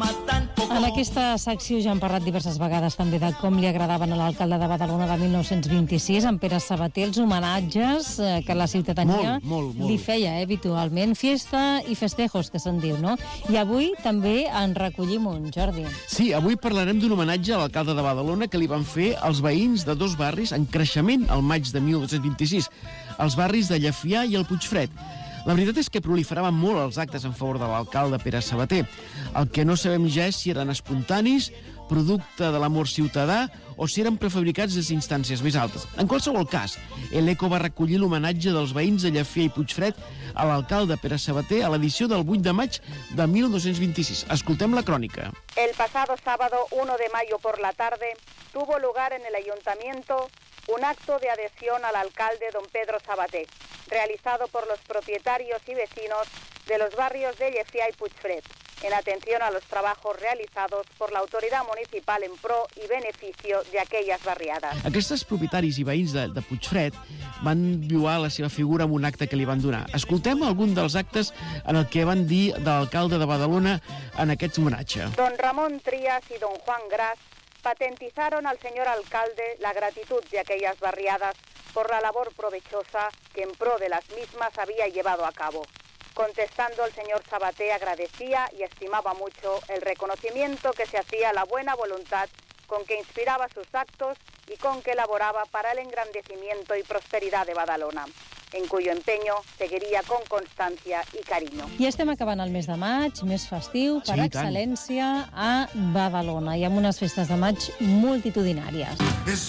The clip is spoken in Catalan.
En aquesta secció ja hem parlat diverses vegades també de com li agradaven a l'alcalde de Badalona de 1926, en Pere Sabater, els homenatges que la ciutadania li feia habitualment, fiesta i festejos, que se'n diu, no? I avui també en recollim un, Jordi. Sí, avui parlarem d'un homenatge a l'alcalde de Badalona que li van fer els veïns de dos barris en creixement al maig de 1926, els barris de Llefià i el Puigfred. La veritat és que proliferaven molt els actes en favor de l'alcalde Pere Sabater. El que no sabem ja és si eren espontanis, producte de l'amor ciutadà, o si eren prefabricats des d'instàncies més altes. En qualsevol cas, l'ECO va recollir l'homenatge dels veïns de Llefià i Puigfred a l'alcalde Pere Sabater a l'edició del 8 de maig de 1926. Escoltem la crònica. El pasado sábado 1 de mayo por la tarde tuvo lugar en el ayuntamiento un acto de adhesión al alcalde don Pedro Sabater, realizado por los propietarios y vecinos de los barrios de Llefià y Puigfred, en atención a los trabajos realizados por la autoridad municipal en pro y beneficio de aquellas barriadas. Aquests propietaris i veïns de Puigfred van lloar la seva figura amb un acte que li van donar. Escoltem algun dels actes en el que van dir de l'alcalde de Badalona en aquest homenatge. Don Ramón Trías y don Juan Gras patentizaron al señor alcalde la gratitud de aquellas barriadas por la labor provechosa que en pro de las mismas había llevado a cabo. Contestando, el señor Sabater agradecía y estimaba mucho el reconocimiento que se hacía a la buena voluntad con que inspiraba sus actos y con que elaboraba para el engrandecimiento y prosperidad de Badalona, en cuyo empeño seguiria con constància i carinyo. I estem acabant el mes de maig, mes festiu, per excel·lència a Badalona, i amb unes festes de maig multitudinàries.